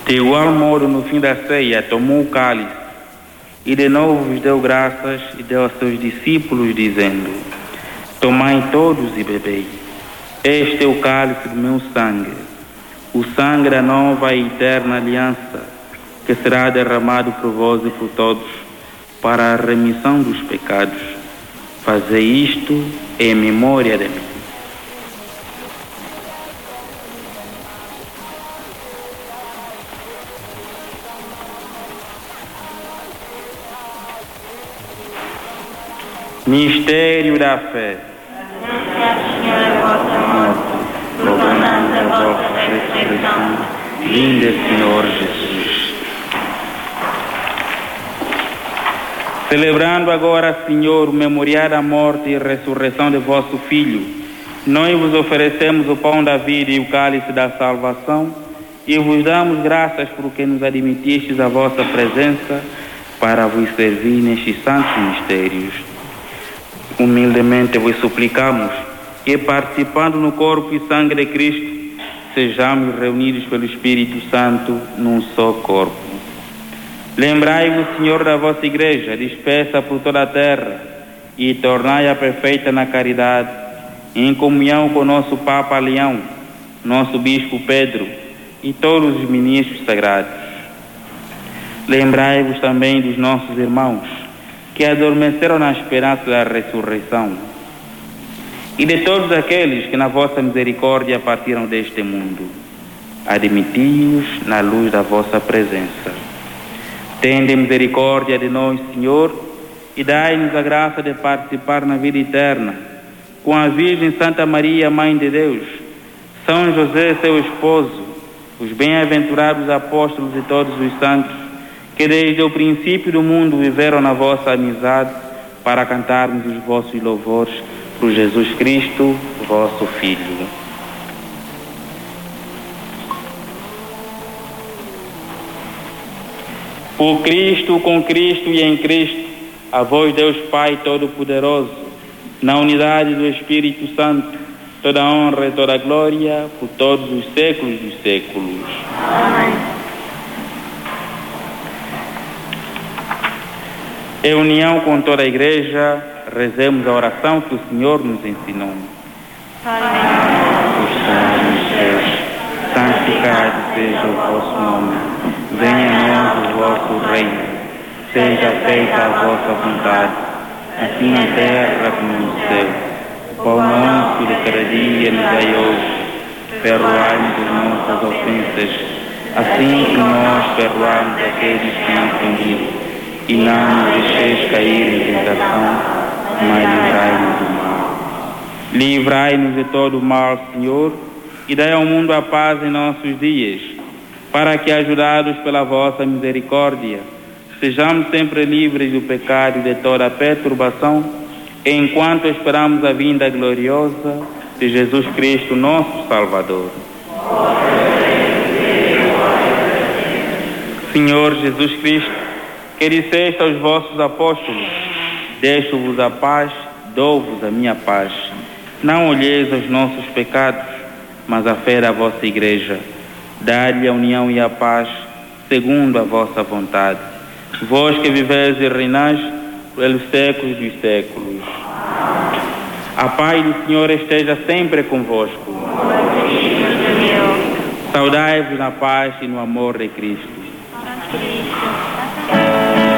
De igual modo, no fim da ceia, tomou o cálice e de novo vos deu graças e deu aos seus discípulos, dizendo: tomai todos e bebei. Este é o cálice do meu sangue, o sangue da nova e eterna aliança, que será derramado por vós e por todos para a remissão dos pecados. Fazei isto em memória de mim. Mistério da fé. Anunciado, Senhor, a vossa morte, proclamamos a vossa ressurreição. Vinde, Senhor Jesus. Celebrando agora, Senhor, o memorial da morte e ressurreição de vosso Filho, nós vos oferecemos o pão da vida e o cálice da salvação e vos damos graças porque nos admitistes a vossa presença para vos servir nestes santos mistérios. Humildemente vos suplicamos que, participando no corpo e sangue de Cristo, sejamos reunidos pelo Espírito Santo num só corpo. Lembrai-vos, Senhor, da vossa Igreja, dispersa por toda a terra, e tornai-a perfeita na caridade, em comunhão com o nosso Papa Leão, nosso Bispo Pedro e todos os ministros sagrados. Lembrai-vos também dos nossos irmãos, que adormeceram na esperança da ressurreição, e de todos aqueles que na vossa misericórdia partiram deste mundo. Admiti-os na luz da vossa presença. Tende misericórdia de nós, Senhor, e dai-nos a graça de participar na vida eterna com a Virgem Santa Maria, Mãe de Deus, São José, seu esposo, os bem-aventurados apóstolos e todos os santos, que desde o princípio do mundo viveram na vossa amizade, para cantarmos os vossos louvores por Jesus Cristo, vosso Filho. Por Cristo, com Cristo e em Cristo, a vós, Deus Pai Todo-Poderoso, na unidade do Espírito Santo, toda a honra e toda a glória, por todos os séculos dos séculos. Amém. Em união com toda a Igreja, rezemos a oração que o Senhor nos ensinou. Pai nosso, Que estás nos céus, santificado seja o vosso nome. Venha a nós o vosso reino. Seja feita a vossa vontade, assim na terra como no céu. O pão nosso de cada dia nos dai hoje. Perdoai-nos as nossas ofensas, assim como nós perdoamos aqueles que nos ofendido. E não nos deixeis cair em tentação, mas livrai-nos do mal. Livrai-nos de todo o mal, Senhor, e dai ao mundo a paz em nossos dias, para que, ajudados pela vossa misericórdia, sejamos sempre livres do pecado e de toda a perturbação, enquanto esperamos a vinda gloriosa de Jesus Cristo, nosso Salvador. Senhor Jesus Cristo, que disseste aos vossos apóstolos: deixo-vos a paz, dou-vos a minha paz. Não olheis os nossos pecados, mas a fé da vossa Igreja. Dá-lhe a união e a paz, segundo a vossa vontade. Vós que viveis e reinais pelos séculos dos séculos. A paz do Senhor esteja sempre convosco. Saudai-vos na paz e no amor de Cristo.